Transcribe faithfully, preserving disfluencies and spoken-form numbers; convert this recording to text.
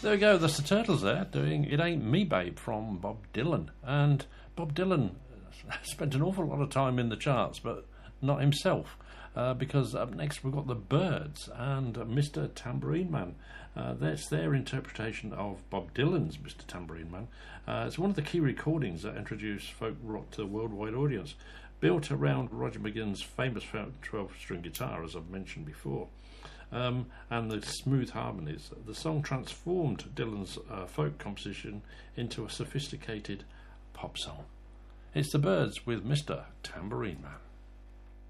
There we go, that's the Turtles there, doing It Ain't Me Babe from Bob Dylan. And Bob Dylan spent an awful lot of time in the charts, but not himself. Uh, because up next we've got the Byrds and uh, Mister Tambourine Man. Uh, that's their interpretation of Bob Dylan's Mister Tambourine Man. Uh, it's one of the key recordings that introduced folk rock to the worldwide audience, built around Roger McGuinn's famous twelve-string guitar, as I've mentioned before. Um, and the smooth harmonies. The song transformed Dylan's uh, folk composition into a sophisticated pop song. It's the Byrds with Mister Tambourine Man.